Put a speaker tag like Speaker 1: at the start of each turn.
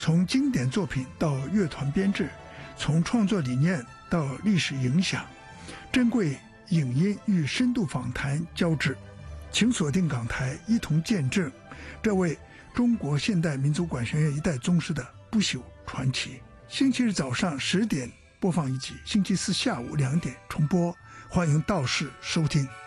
Speaker 1: 从经典作品到乐团编制，从创作理念到历史影响，珍贵影音与深度访谈交织。请锁定港台，一同见证这位中国现代民族管弦乐一代宗师的不朽传奇。星期日早上10点播放一集，星期四下午2点重播，欢迎到时收听。